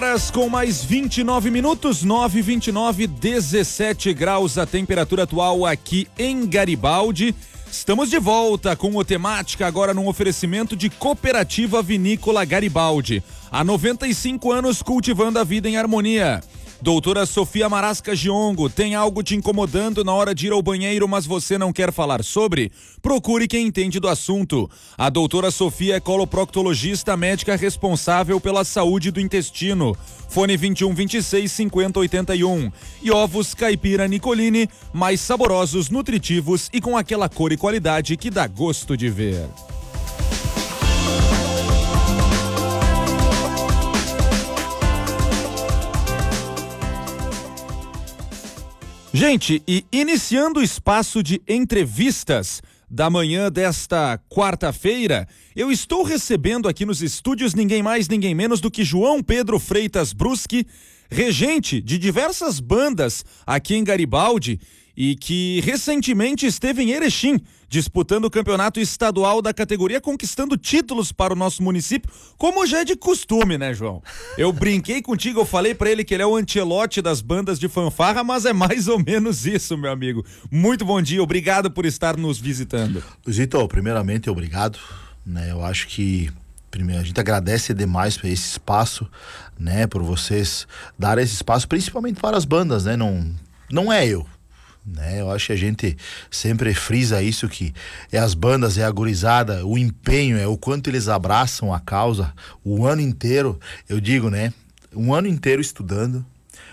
horas com mais 29 minutos, 9h29, 17 graus a temperatura atual aqui em Garibaldi. Estamos de volta com o Temática, agora num oferecimento de Cooperativa Vinícola Garibaldi. Há 95 anos cultivando a vida em harmonia. Doutora Sofia Marasca Giongo, tem algo te incomodando na hora de ir ao banheiro, mas você não quer falar sobre? Procure quem entende do assunto. A doutora Sofia é coloproctologista, médica responsável pela saúde do intestino. Fone 21 26 50 81. E ovos caipira Nicolini, mais saborosos, nutritivos e com aquela cor e qualidade que dá gosto de ver. Gente, e iniciando o espaço de entrevistas da manhã desta quarta-feira, eu estou recebendo aqui nos estúdios ninguém mais, ninguém menos do que João Pedro Freitas Bruschi, regente de diversas bandas aqui em Garibaldi e que recentemente esteve em Erechim, disputando o campeonato estadual da categoria, conquistando títulos para o nosso município, como já é de costume, né, João? Eu brinquei contigo, eu falei pra ele que ele é o Ancelotti das bandas de fanfarra, mas é mais ou menos isso, meu amigo. Muito bom dia, obrigado por estar nos visitando. Luizito, primeiramente, obrigado, né? Eu acho que primeiro, a gente agradece demais por esse espaço, né? Por vocês darem esse espaço, principalmente para as bandas, né? Não é eu. Né? Eu acho que a gente sempre frisa isso, que é as bandas, é a gurizada, o empenho, é o quanto eles abraçam a causa o ano inteiro. Eu digo, né? Um ano inteiro estudando.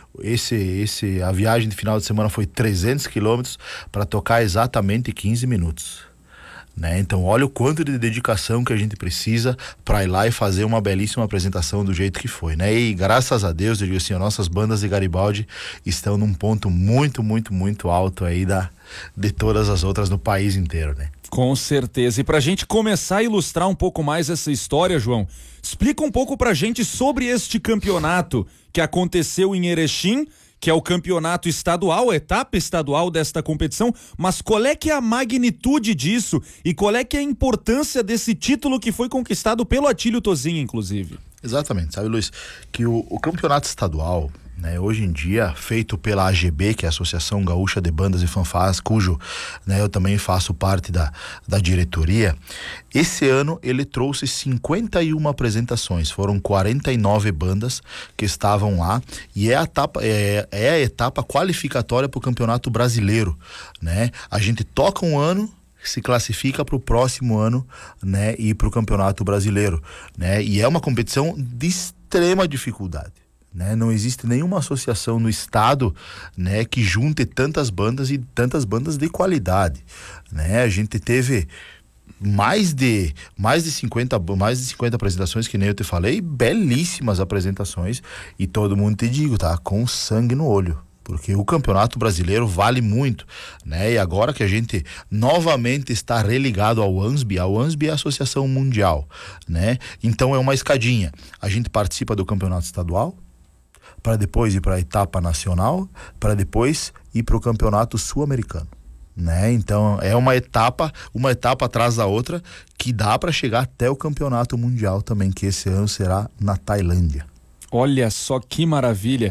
A viagem de final de semana foi 300 quilômetros para tocar exatamente 15 minutos. Né? Então olha o quanto de dedicação que a gente precisa para ir lá e fazer uma belíssima apresentação do jeito que foi, né? E graças a Deus, eu digo assim, as nossas bandas de Garibaldi estão num ponto muito, muito, muito alto aí de todas as outras no país inteiro, né? Com certeza. E pra gente começar a ilustrar um pouco mais essa história, João, explica um pouco pra gente sobre este campeonato que aconteceu em Erechim, que é o campeonato estadual, a etapa estadual desta competição, mas qual é que é a magnitude disso e qual é que é a importância desse título que foi conquistado pelo Atílio Tozinho, inclusive? Exatamente, sabe, Luiz, que o campeonato estadual, né, hoje em dia, feito pela AGB, que é a Associação Gaúcha de Bandas e Fanfarras, cujo, né, eu também faço parte da diretoria, esse ano ele trouxe 51 apresentações, foram 49 bandas que estavam lá, e é a etapa qualificatória para o Campeonato Brasileiro, né? A gente toca um ano, se classifica para o próximo ano, né, e para o Campeonato Brasileiro, né? E é uma competição de extrema dificuldade. Né? Não existe nenhuma associação no estado, né, que junte tantas bandas e tantas bandas de qualidade, né? A gente teve mais de 50 apresentações, que nem eu te falei, belíssimas apresentações, e todo mundo te digo, tá? Com sangue no olho. Porque o Campeonato Brasileiro vale muito, né? E agora que a gente novamente está religado ao ANSB, é a Associação Mundial, né? Então é uma escadinha. A gente participa do Campeonato Estadual, para depois ir para a etapa nacional, para depois ir para o Campeonato Sul-Americano, né? Então é uma etapa atrás da outra, que dá para chegar até o Campeonato Mundial também, que esse ano será na Tailândia. Olha só que maravilha!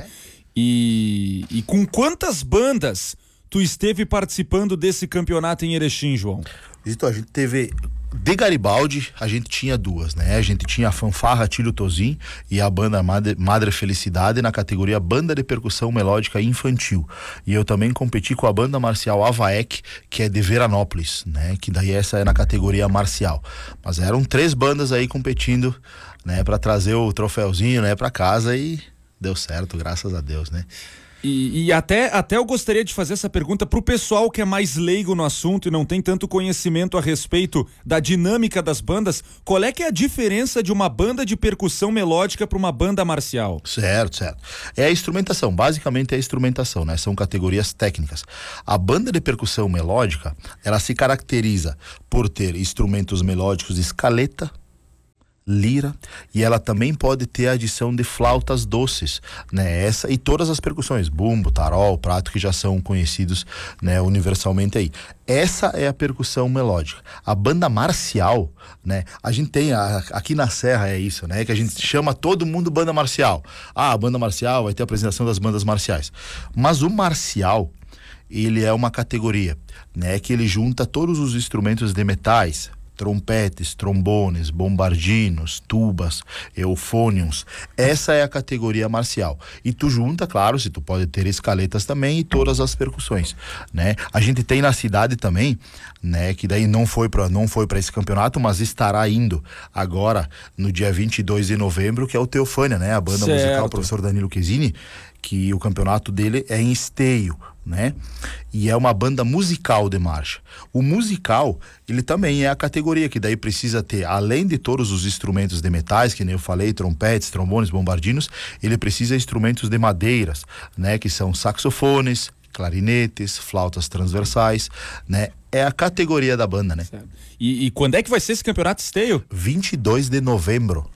E com quantas bandas tu esteve participando desse campeonato em Erechim, João? Então, a gente teve... De Garibaldi, a gente tinha duas, né? A gente tinha a fanfarra Atílio Tozinho e a banda Madre Felicidade na categoria Banda de Percussão Melódica Infantil. E eu também competi com a banda marcial Avaec, que é de Veranópolis, né? Que daí essa é na categoria marcial. Mas eram 3 bandas aí competindo, né? Para trazer o troféuzinho, né? Para casa, e deu certo, graças a Deus, né? E até eu gostaria de fazer essa pergunta pro pessoal que é mais leigo no assunto e não tem tanto conhecimento a respeito da dinâmica das bandas. Qual é que é a diferença de uma banda de percussão melódica para uma banda marcial? Certo. É a instrumentação, basicamente é a instrumentação, né? São categorias técnicas. A banda de percussão melódica, ela se caracteriza por ter instrumentos melódicos de escaleta, lira, e ela também pode ter a adição de flautas doces, né? Essa e todas as percussões, bumbo, tarol, prato, que já são conhecidos, né, universalmente aí. Essa é a percussão melódica. A banda marcial, né? A gente tem aqui na Serra é isso, né? Que a gente chama todo mundo banda marcial. Ah, a banda marcial vai ter a apresentação das bandas marciais. Mas o marcial, ele é uma categoria, né? Que ele junta todos os instrumentos de metais, trompetes, trombones, bombardinos, tubas, eufônios. Essa é a categoria marcial. E tu junta, claro, se tu pode ter escaletas também e todas as percussões, né? A gente tem na cidade também, né, que daí não foi para esse campeonato, mas estará indo agora no dia 22 de novembro, que é o Teofânia, né? A banda musical, o professor Danilo Chesini, que o campeonato dele é em Esteio, né? E é uma banda musical de marcha. O musical, ele também é a categoria que daí precisa ter, além de todos os instrumentos de metais, que nem eu falei, trompetes, trombones, bombardinos, ele precisa de instrumentos de madeiras, né? Que são saxofones, clarinetes, flautas transversais, né? É a categoria da banda, né? E quando é que vai ser esse campeonato esteio? 22 de novembro.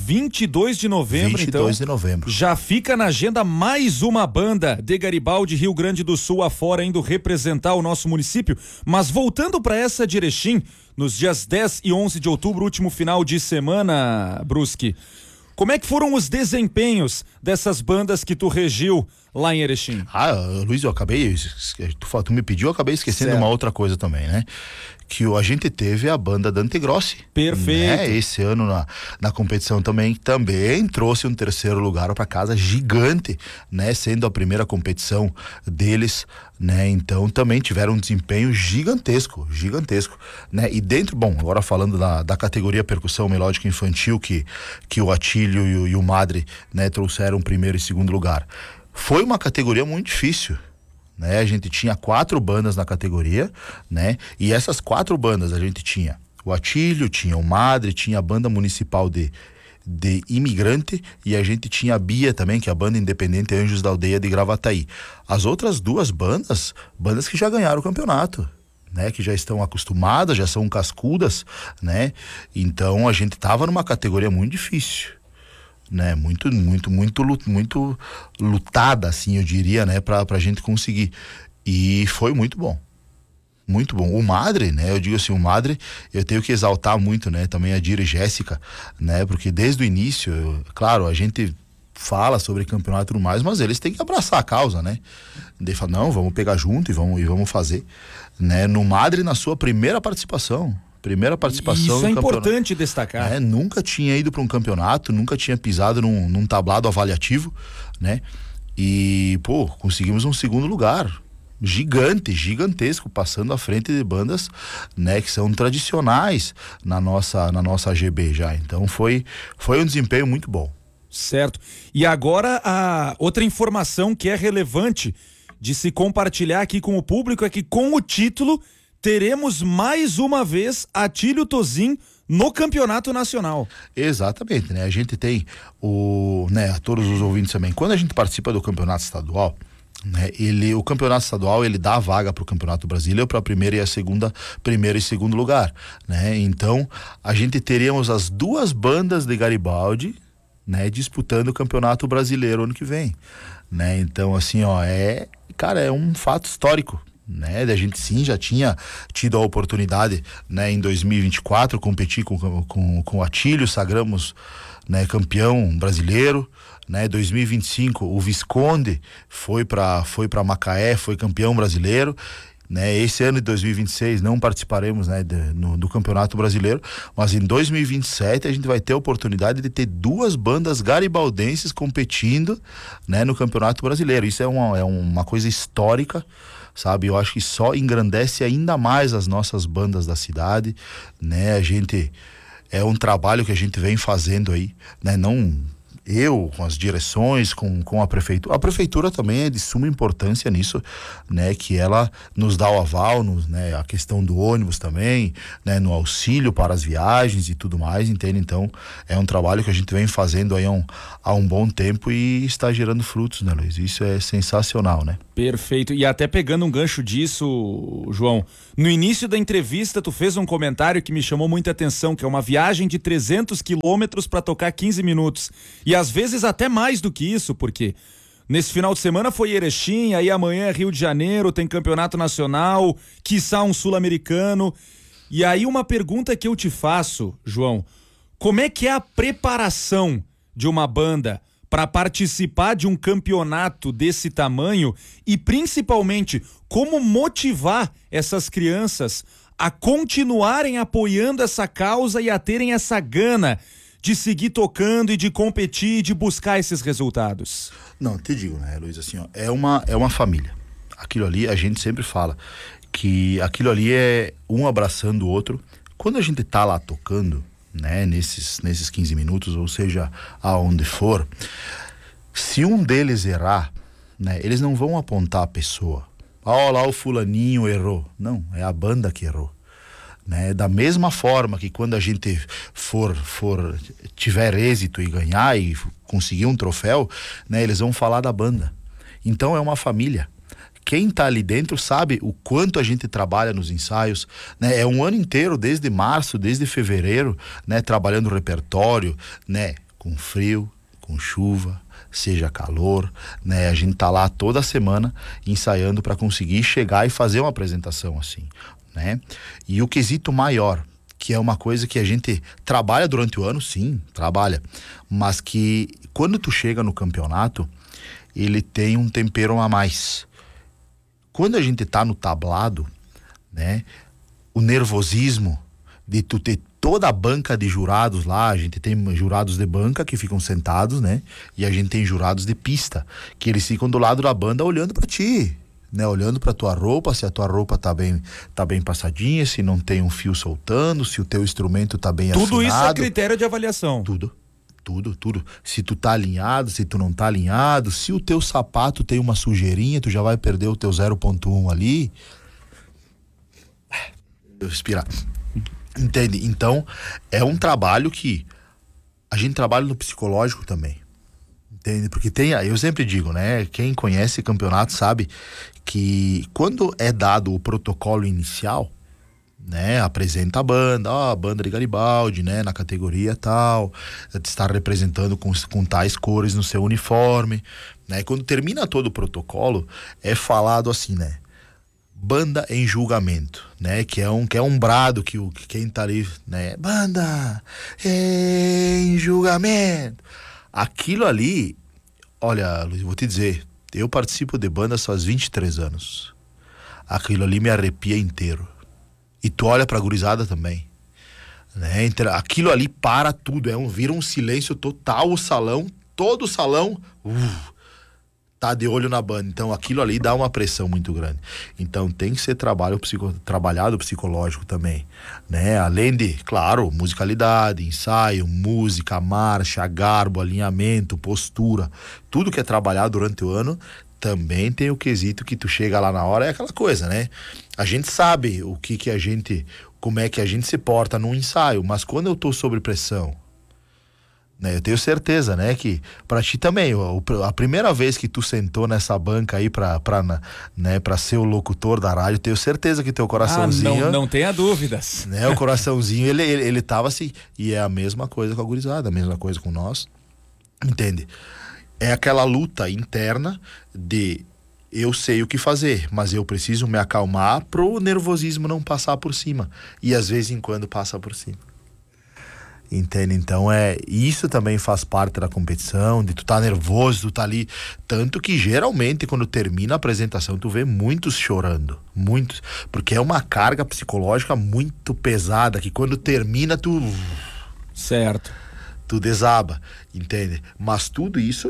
22 de novembro, 22 então. de novembro. Já fica na agenda mais uma banda de Garibaldi, Rio Grande do Sul afora, indo representar o nosso município. Mas voltando para essa de Erechim, nos dias 10 e 11 de outubro, último final de semana, Brusque, como é que foram os desempenhos dessas bandas que tu regiu lá em Erechim? Luiz, eu acabei, tu me pediu, eu acabei esquecendo uma outra coisa também, né? Que a gente teve a banda Dante Grossi. Perfeito. Né? Esse ano na competição também trouxe um terceiro lugar para casa gigante, né? Sendo a primeira competição deles, né? Então também tiveram um desempenho gigantesco, né? E dentro, bom, agora falando da categoria percussão melódica infantil que o Atílio e o Madre, né, trouxeram primeiro e segundo lugar. Foi uma categoria muito difícil, né? A gente tinha 4 bandas na categoria, né? E essas 4 bandas a gente tinha o Atílio, tinha o Madre, tinha a banda municipal de imigrante, e a gente tinha a Bia também, que é a banda independente Anjos da Aldeia de Gravataí. As outras 2 bandas que já ganharam o campeonato, né? Que já estão acostumadas, já são cascudas, né? Então a gente tava numa categoria muito difícil, né? Muito lutada, assim, eu diria, né? Pra gente conseguir. E foi muito bom. Muito bom. O Madre, né? Eu digo assim, o Madre, eu tenho que exaltar muito, né? Também a Dira e Jéssica, né? Porque desde o início, claro, a gente fala sobre campeonato e tudo mais, mas eles têm que abraçar a causa, né? De falar, não, vamos pegar junto e vamos fazer, né? No Madre, na sua primeira participação. Isso é importante destacar. Nunca tinha ido para um campeonato, nunca tinha pisado num tablado avaliativo, né? E, conseguimos um segundo lugar. Gigantesco, passando à frente de bandas, né, que são tradicionais na nossa AGB já. Então foi um desempenho muito bom. Certo. E agora a outra informação que é relevante de se compartilhar aqui com o público é que com o título teremos mais uma vez Atílio Tozin no campeonato nacional. Exatamente, né? A gente tem a todos os ouvintes também, quando a gente participa do campeonato estadual, né, o campeonato estadual ele dá a vaga para o campeonato brasileiro para primeiro e segundo lugar, né? Então a gente teríamos as 2 bandas de Garibaldi, né, disputando o campeonato brasileiro ano que vem, né? Então assim, é um fato histórico, né? A gente sim já tinha tido a oportunidade, né, em 2024 competir com o Atílio, sagramos, né, campeão brasileiro, né? 2025 o Visconde foi para Macaé, foi campeão brasileiro, né? Esse ano de 2026 não participaremos, né, do Campeonato Brasileiro, mas em 2027 a gente vai ter a oportunidade de ter 2 bandas garibaldenses competindo, né, no Campeonato Brasileiro. Isso é uma coisa histórica, sabe? Eu acho que só engrandece ainda mais as nossas bandas da cidade, né? É um trabalho que a gente vem fazendo aí, né? Não eu, com as direções, com a prefeitura também é de suma importância nisso, né, que ela nos dá o aval, né, a questão do ônibus também, né, no auxílio para as viagens e tudo mais, entende? Então, é um trabalho que a gente vem fazendo aí há um bom tempo e está gerando frutos, né, Luiz? Isso é sensacional, né? Perfeito. E até pegando um gancho disso, João, no início da entrevista tu fez um comentário que me chamou muita atenção, que é uma viagem de 300 quilômetros para tocar 15 minutos. E às vezes até mais do que isso, porque nesse final de semana foi Erechim, aí amanhã é Rio de Janeiro, tem campeonato nacional, quiçá um sul-americano. E aí uma pergunta que eu te faço, João, como é que é a preparação de uma banda para participar de um campeonato desse tamanho e principalmente como motivar essas crianças a continuarem apoiando essa causa e a terem essa gana de seguir tocando e de competir e de buscar esses resultados? Não, te digo, né, Luiz, assim, ó, é uma família. Aquilo ali, a gente sempre fala que aquilo ali é um abraçando o outro. Quando a gente tá lá tocando, né, nesses 15 minutos, ou seja, aonde for, se um deles errar, né, eles não vão apontar a pessoa. Ó, lá o fulaninho errou. Não, é a banda que errou. Né? Da mesma forma que quando a gente tiver êxito e ganhar e conseguir um troféu, né, eles vão falar da banda. Então é uma família. Quem tá ali dentro sabe o quanto a gente trabalha nos ensaios, né? É um ano inteiro, desde março, desde fevereiro, né? Trabalhando o repertório, né? Com frio, com chuva, seja calor, né? A gente tá lá toda semana ensaiando para conseguir chegar e fazer uma apresentação assim, né? E o quesito maior, que é uma coisa que a gente trabalha durante o ano, sim, trabalha, mas que quando tu chega no campeonato, ele tem um tempero a mais. Quando a gente tá no tablado, né, o nervosismo de tu ter toda a banca de jurados lá, a gente tem jurados de banca que ficam sentados, né, e a gente tem jurados de pista, que eles ficam do lado da banda olhando pra ti, né, olhando pra tua roupa, se a tua roupa tá bem passadinha, se não tem um fio soltando, se o teu instrumento tá bem afinado. Tudo isso é critério de avaliação. Tudo. Se tu tá alinhado, se tu não tá alinhado, se o teu sapato tem uma sujeirinha, tu já vai perder o teu 0.1 ali. Respirar. Entende? Então, é um trabalho que a gente trabalha no psicológico também. Entende? Porque eu sempre digo, né? Quem conhece campeonato sabe que quando é dado o protocolo inicial, né, apresenta a banda de Garibaldi, né, na categoria tal, estar representando com tais cores no seu uniforme, né, quando termina todo o protocolo, é falado assim, né, banda em julgamento, né, que é um brado que quem tá ali, né, banda em julgamento, aquilo ali, olha, Luiz, vou te dizer, eu participo de banda faz 23 anos, aquilo ali me arrepia inteiro. E tu olha pra gurizada também, né? Aquilo ali para tudo, vira um silêncio total, todo o salão, tá de olho na banda. Então aquilo ali dá uma pressão muito grande. Então tem que ser trabalhado psicológico também, né? Além de, claro, musicalidade, ensaio, música, marcha, garbo, alinhamento, postura, tudo que é trabalhado durante o ano. Também tem o quesito que tu chega lá na hora, é aquela coisa, né? A gente sabe como é que a gente se porta num ensaio, mas quando eu tô sob pressão, né? Eu tenho certeza, né? Que pra ti também, a primeira vez que tu sentou nessa banca aí pra ser o locutor da rádio, tenho certeza que teu coraçãozinho... Não tenha dúvidas. Né? O coraçãozinho, ele tava assim, e é a mesma coisa com a gurizada, a mesma coisa com nós, entende? É aquela luta interna de eu sei o que fazer, mas eu preciso me acalmar pro nervosismo não passar por cima. E às vezes em quando passa por cima. Entende? Então isso também faz parte da competição, de tu tá nervoso, tu tá ali. Tanto que geralmente quando termina a apresentação tu vê muitos chorando. Muitos. Porque é uma carga psicológica muito pesada que quando termina tu... Certo. Tu desaba, entende? Mas tudo isso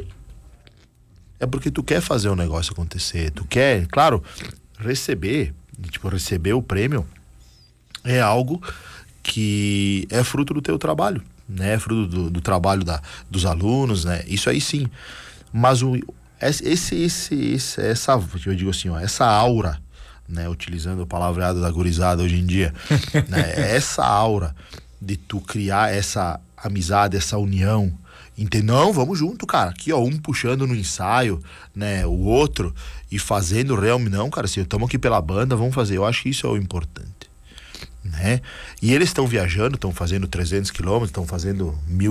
é porque tu quer fazer o negócio acontecer. Tu quer, claro, receber o prêmio é algo que é fruto do teu trabalho, né? Fruto do trabalho dos alunos, né? Isso aí sim. Mas eu digo assim, ó, essa aura, né? Utilizando o palavreado da gurizada hoje em dia, né? Essa aura de tu criar essa amizade, essa união, entendeu? Não, vamos junto, cara. Aqui, ó, um puxando no ensaio, né? O outro e fazendo realmente, não, cara, se estamos aqui pela banda, vamos fazer. Eu acho que isso é o importante, né? E eles estão viajando, estão fazendo 300 quilômetros, estão fazendo 1.000